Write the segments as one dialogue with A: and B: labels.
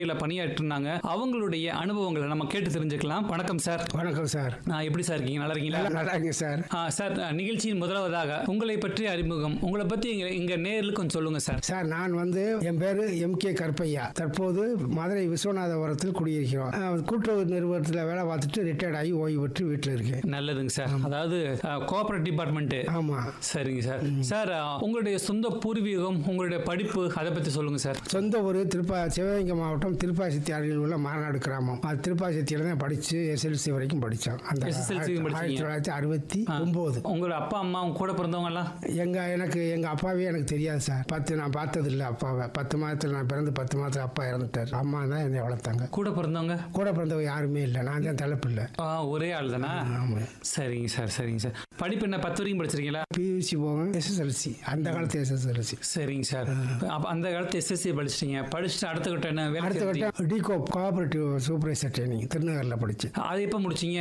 A: இல்ல பணியாற்றினாங்க. அவங்களுடைய அனுபவங்களை நம்ம கேட்டு தெரிஞ்சுக்கலாம். வணக்கம் சார்.
B: வணக்கம் சார்.
A: எப்படி சார் இருக்கீங்க? நல்லா இருக்கீங்களா?
B: நல்லா இருக்கேன் சார்.
A: சார், நிகழ்ச்சியின் முதலாவதாக உங்களை பற்றி அறிமுகம், உங்களை பத்தி இங்க நேரில் கொஞ்சம் சொல்லுங்க சார்.
B: சார், நான் என் பேரு MK கருப்பையா. தற்போது மதுரை விஸ்வநாதபுரத்தில் குடியிருக்கிறோம். கூட்டுறவு நிறுவனத்தில் வேலை பார்த்துட்டு ரிட்டையர்ட் ஆகி ஓய்வு பெற்று வீட்டில் இருக்கேன்.
A: நல்லதுங்க சார். அதாவது கோஆபரேட் டிபார்ட்மெண்ட்.
B: ஆமா.
A: சரிங்க சார். சார், உங்களுடைய சொந்த பூர்வீகம், உங்களுடைய படிப்பு, அதை பத்தி சொல்லுங்க சார்.
B: சொந்த ஊர் சிவகங்கை மாவட்டம் திருப்பாசித்தி அருகில் உள்ள மாநாடு கிராமம். திருப்பாசித்தியில தான் படிச்சு SLC வரைக்கும் படித்தோம். அந்த 1969.
A: உங்களோட அப்பா அம்மா கூட பிறந்தவங்க எல்லாம்
B: எங்க அப்பாவே எனக்கு தெரியாது சார். நான் பார்த்தது இல்லை அப்பாவை. 10 மாதத்தில் நான் பிறந்து 10 மாதத்தில் அப்பா இறந்துட்டார். அம்மா தான் என்னை வளர்த்தாங்க.
A: கூட பிறந்தவங்க
B: யாருமே இல்லை. நான் தான் தலைப்பில்லை.
A: ஒரே ஆள் தானா?
B: ஆமா.
A: சரிங்க சார். சரிங்க சார். படிப்பு என்ன 10 வரைக்கும் படிச்சிருக்கீங்களா?
B: PUC போங்க, SSLC. அந்த காலத்து SSLC.
A: சரிங்க சார். அந்த காலத்து SSC படிச்சிட்டீங்க. படிச்சுட்டு அடுத்த கட்டம் என்ன வேலை?
B: டிகோப் கோஆபரேட்டிவ் சூப்பர்வைசர் ட்ரைனிங் திருநகரில் படிச்சு.
A: அது எப்போ முடிச்சிங்க?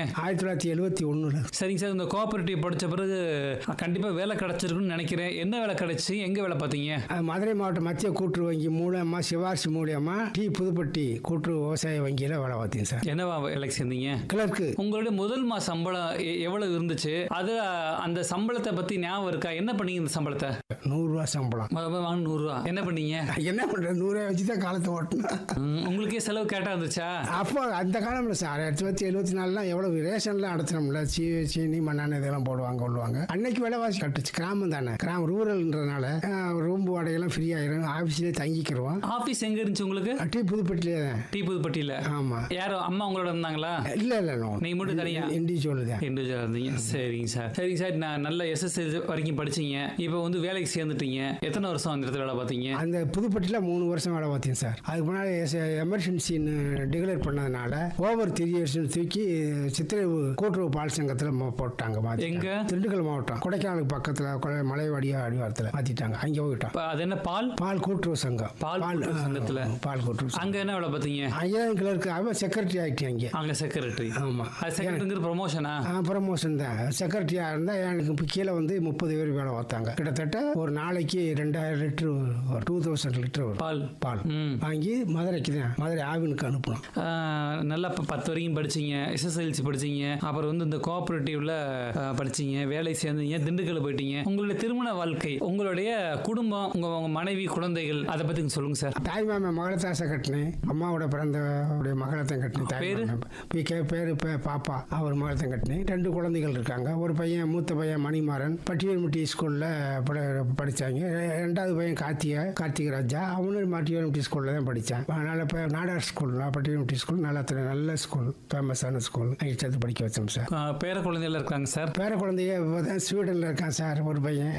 B: 1971.
A: சரிங்க சார். இந்த கோஆபரேட்டிவ் படித்த பிறகு கண்டிப்பாக வேலை கிடைச்சிருக்குன்னு நினைக்கிறேன். என்ன வேலை கிடைச்சி, எங்கே வேலை பார்த்தீங்க?
B: மதுரை மாவட்ட மத்திய கூட்டுறவு வங்கி மூலமா சிபாரிசு மூலியமா புதுப்பட்டி கூட்டுறவு விவசாய வங்கியில் வேலை பார்த்தீங்க சார்.
A: என்ன வேலைக்கு சேர்ந்தீங்க?
B: கிளர்க்கு.
A: உங்களுடைய முதல் மாத சம்பளம் எவ்வளவு இருந்துச்சு? அது அந்த சம்பளத்தை பற்றி ஞாபகம் இருக்கா? என்ன பண்ணீங்க இந்த சம்பளத்தை?
B: 100 ரூபா சம்பளம்.
A: வாங்க 100 ரூபா. என்ன பண்ணீங்க?
B: என்ன பண்ற, 100 ரூபாய் வச்சு தான் காலத்தை ஓட்டணும்.
A: உங்களுக்கே செலவு கேட்டா இருந்துச்சா?
B: அப்போ அந்த காலம்ல சார் 1974 எவ்வளவு ரேஷன்லாம் அடைச்சினோம்ல. சீனி மண்ணான இதெல்லாம் போடுவாங்க கொள்வாங்க. அன்னைக்கு விலைவாசி கட்டுச்சு. கிராமம் தானே, கிராமம் ரூரல்ன்றதுனால ரூம் வாடகைலாம் ஃப்ரீ ஆயிரும். ஆஃபீஸ்லேயே தங்கிக்கிறோம்.
A: ஆஃபீஸ் எங்க இருந்துச்சு உங்களுக்கு?
B: புதுப்பட்டிலே தான்.
A: புதுப்பட்டியில்.
B: ஆமா.
A: யாரும் அம்மா உங்களோட இருந்தாங்களா?
B: இல்ல
A: நீ மட்டும் தனியா
B: இண்டிவிஜுவல் தான்.
A: இண்டிவிஜுவல் இருந்தீங்க. சரிங்க சார். சரிங்க சார். நான் நல்ல SSLC வரைக்கும் படிச்சீங்க. இப்போ வேலைக்கு சேர்ந்துட்டீங்க. எத்தனை வருஷம் அந்த இடத்துல வேலை பார்த்தீங்க?
B: அந்த புதுப்பட்டியில் 3 வருஷம் வேலை பார்த்தீங்க சார். அதுக்கு முன்னாடி எமர்ஜென்சின்னு டிக்ளேர் பண்ணதுனால ஓவர் 3 இயர்ஸ் தூக்கி சித்திரவு கூட்டுறவு பால் சங்கத்தில் போட்டாங்க.
A: எங்க?
B: திண்டுக்கல் மாவட்டம் கொடைக்கானலுக்கு பக்கத்தில் மலைவாடியா அடிவாரத்தில் மாத்திட்டாங்க. அங்கே போயிட்டோம்.
A: அது என்ன பால்
B: கூட்டுறவு சங்கம்.
A: பால் சங்கத்தில்
B: பால் கூட்டுறவு.
A: அங்கே என்ன வேலை பார்த்தீங்க?
B: அங்கே கிளர்க்கு. அவன் செக்ரட்டரி ஆகிட்டேன். அங்கே
A: செக்ரட்டரி.
B: ஆமா.
A: செக்ரட்டரிங்கிற ப்ரமோஷனா?
B: ப்ரமோஷன் தான். செக்ரட்டரியா இருந்தா எனக்கு கீழே 30 பேர் வேலை பார்த்தாங்க. கிட்டத்தட்ட ஒரு நாளைக்கு 2000 லிட்டர் 2000 லிட்டர் பால் வாங்கி மதுரைக்கு தான், மதுரை ஆவினுக்கு அனுப்பணும்.
A: நல்லா 10 வரைக்கும் படிச்சீங்க. SSLC படிச்சீங்க. அப்புறம் இந்த கோஆபரேட்டிவ்ல படிச்சீங்க. வேலை சேர்ந்தீங்க. திண்டுக்கல் போயிட்டீங்க. உங்களுடைய திருமண வாழ்க்கை, உங்களுடைய குடும்பம், உங்க மனைவி, குழந்தைகள், அதை பத்தி சொல்லுங்க சார்.
B: தாய் மாமன் மகளத்தாசை கட்டினேன். அம்மாவோட பிறந்த மகளத்தை கட்டினேன். பேரு பாப்பா. அவர் மகளத்தை கட்டினேன். 2 குழந்தைகள் இருக்காங்க. ஒரு பையன், மூத்த பையன் மணிமாறன் பட்டியல்முட்டி ஸ்கூல்ல படிச்சாங்க. 2வது பையன் கார்த்திக ராஜா. அவனும் பட்டியல்முட்டி ஸ்கூல்ல தான் படித்தான். அதனால இப்போ நாடார் ஸ்கூல், பட்டியல்முட்டி ஸ்கூல் நல்ல ஸ்கூல், ஃபேமஸான ஸ்கூல். சேர்த்து படிக்க வச்சோம் சார்.
A: பேர குழந்தைகள் இருக்காங்க சார்.
B: பேர குழந்தைய ஸ்வீடன்ல இருக்கான் சார். ஒரு பையன்.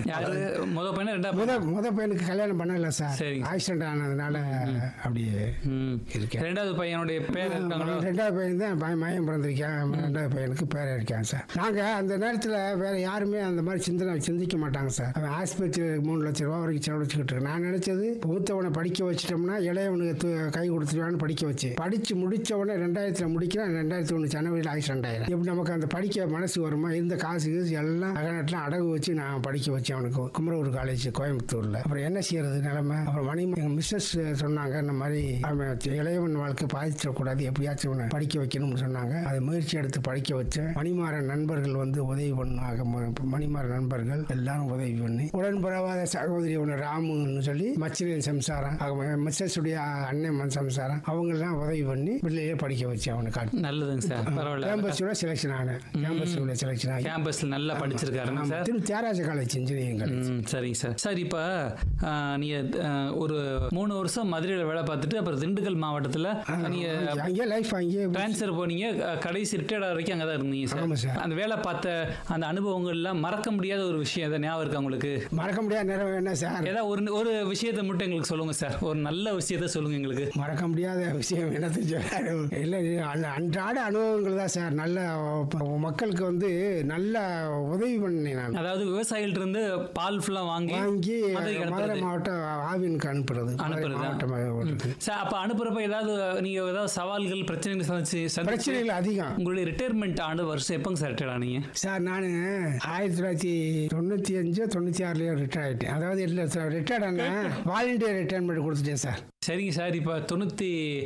B: முத பையனுக்கு கல்யாணம் பண்ணல சார். ஆக்சிடென்ட் ஆனதுனால அப்படியே இருக்கேன்.
A: 2வது பையனுடைய பேர் இருக்காங்க.
B: 2வது பையன் தான் மயம் பிறந்திருக்கேன். 2வது பையனுக்கு பேர இருக்காங்க சார். நாங்க அந்த நேரத்தில் வேற யாருமே அந்த மாதிரி சிந்திக்க மாட்டாங்க சார். அவன் ஆஸ்பத்திரி 3 லட்சம் ரூபா வரைக்கும் செலவழிச்சுக்கிட்டு இருக்கு. நான் நினைச்சது மூத்தவனை படிக்க வச்சிட்டோம்னா இளையவனுக்கு கை கொடுத்துருவான்னு படிக்க வச்சு படிச்சு முடிச்சவனே 2000 முடிக்கிறான். 2001 ஜனவரியில் ஆக்சிடென்ட் ஆயிரம். எப்படி நமக்கு அந்த படிக்க மனசு வருமா? இருந்த காசு எல்லாம் நகநாட்டில் அடகு வச்சு நான் படிக்க வச்சேன் அவனுக்கு. குமரூர் காலேஜ் கோயம்புத்தூர்ல. அப்புறம் என்ன செய்யறது நிலைமை? அப்புறம் எங்க மிஸ்ஸஸ் சொன்னாங்க, இந்த மாதிரி இளையவன் வாழ்க்கை பாதிச்சிடக்கூடாது, எப்படியாச்சும் படிக்க வைக்கணும்னு சொன்னாங்க. அதை முயற்சி எடுத்து படிக்க வச்சேன். மணிமாறன் நண்பர்கள் உதவி பண்ணாங்க. மணிமாறன் நண்பர்கள் எல்லாரும் உதவி பண்ணி, உடன்படாத சகோதரி ஒன்று ராமுன்னு சொல்லி மச்சிலியன் சம்சாரம், மிஸ்ஸஸ் உடைய அண்ணன் சம்சாரம், அவங்க எல்லாம் உதவி பண்ணி பிள்ளையே படிக்க வச்சு அவனுக்கு.
A: நல்லதுங்க சார். பரவாயில்ல.
B: கேம்பஸ்ல செலக்ஷன் ஆனேன்.
A: கேம்பஸ்ல நல்லா படிச்சிருக்காருங்க சார்.
B: Thyagaraja college engineering.
A: சரிங்க சார். சார், இப்போ நீங்க ஒரு 3 வருஷம் மதுரையில் வேலை பார்த்துட்டு அப்புறம் திண்டுக்கல் மாவட்டத்தில் நீங்க ட்ரான்ஸ்ஃபர் போனீங்க. கடைசி ரிட்டையர்ட் வரைக்கும் அங்கே தான் இருந்தீங்க சார். அந்த வேலை பார்த்த அந்த அனுபவங்கள்லாம் மறக்க முடியாத ஒரு விஷயம் எதாவது ஞாபகம் இருக்கா உங்களுக்கு?
B: மறக்க முடியாத நேரம் என்ன சார்?
A: ஏதாவது ஒரு விஷயத்தை மட்டும் எங்களுக்கு சொல்லுங்க சார். ஒரு நல்ல விஷயத்த சொல்லுங்க எங்களுக்கு.
B: மறக்க முடியாத விஷயம் என்ன இல்லை, அன்றாட அனுபவங்கள் தான் சார். நல்ல மக்களுக்கு நல்ல உதவி பண்ணேன் நான்.
A: அதாவது விவசாயிகள்ட்ட இருந்து பால் ஃபுல்லாக வாங்கி
B: மதுரை மாவட்டம் ஆவினுக்கு அனுப்புறது.
A: சார், அப்போ அனுப்புறப்ப ஏதாவது சவால்கள், பிரச்சனைகள்
B: அதிகம்.
A: உங்களுடைய ரிட்டையர்மெண்ட் ஆண்டு வருஷம் எப்போங்க சார் ரிட்டையர் ஆனீங்க?
B: சார் சார் நான் 1995 96 ரிட்டையர் ஆகிட்டேன். அதாவது இல்லை சார், ரிட்டையர்ட் ஆனால் வாலண்டியர் ரிட்டையர்மெண்ட் கொடுத்துட்டேன் சார்.
A: சரிங்க சார். இப்போ